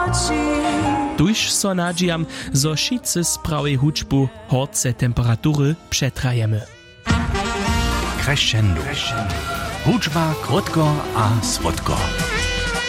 Tuž so nadžijam, zo šice z prawej hučbu horce temperatury przetrajemy. Crescendo. Hučba krótko a słodko.